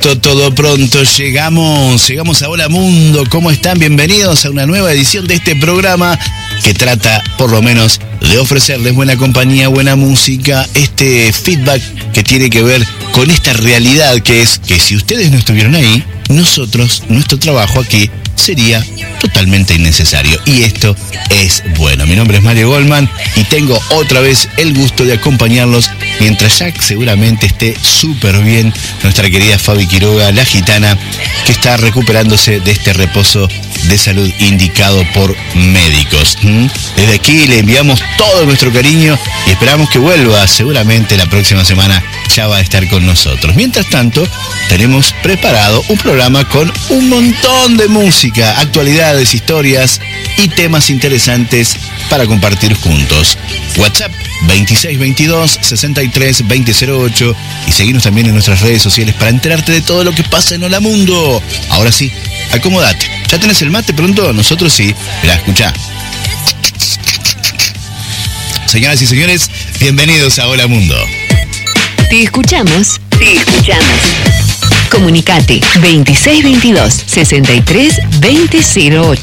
Todo pronto, llegamos a Hola Mundo. ¿Cómo están? Bienvenidos a una nueva edición de este programa que trata, por lo menos, de ofrecerles buena compañía, buena música, este feedback que tiene que ver con esta realidad que es que si ustedes no estuvieran ahí, nuestro trabajo aquí sería totalmente innecesario. Y esto es bueno. Mi nombre es Mario Goldman y tengo otra vez el gusto de acompañarlos mientras ya seguramente esté súper bien nuestra querida Fabi Quiroga, la gitana, que está recuperándose de este reposo de salud indicado por médicos. Desde aquí le enviamos todo nuestro cariño y esperamos que vuelva. Seguramente la próxima semana ya va a estar con nosotros. Mientras tanto, tenemos preparado un programa con un montón de música, actualidades, historias y temas interesantes para compartir juntos. WhatsApp 2622 63 2008 y seguirnos también en nuestras redes sociales para enterarte de todo lo que pasa en Hola Mundo. Ahora sí, acomódate. ¿Ya tenés el mate pronto? Nosotros sí. Mirá, escuchá. Señoras y señores, bienvenidos a Hola Mundo. Te escuchamos. Comunicate 2622 63 2008.